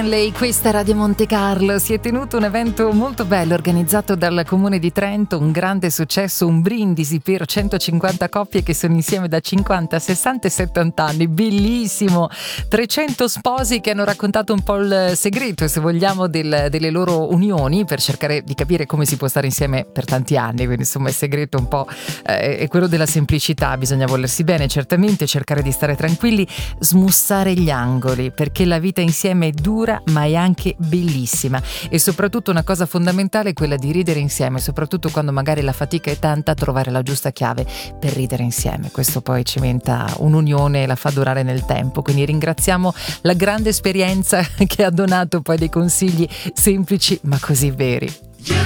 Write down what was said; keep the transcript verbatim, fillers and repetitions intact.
Stanley, questa è Radio Monte Carlo. Si è tenuto un evento molto bello organizzato dal Comune di Trento, un grande successo, un brindisi per centocinquanta coppie che sono insieme da cinquanta, sessanta e settanta anni, bellissimo. trecento sposi che hanno raccontato un po' il segreto, se vogliamo, del, delle loro unioni, per cercare di capire come si può stare insieme per tanti anni. Quindi insomma il segreto un po' eh, è quello della semplicità, bisogna volersi bene, certamente cercare di stare tranquilli, smussare gli angoli, perché la vita insieme è dura ma è anche bellissima, e soprattutto una cosa fondamentale è quella di ridere insieme, soprattutto quando magari la fatica è tanta, trovare la giusta chiave per ridere insieme. Questo poi cementa un'unione e la fa durare nel tempo, quindi ringraziamo la grande esperienza che ha donato poi dei consigli semplici ma così veri.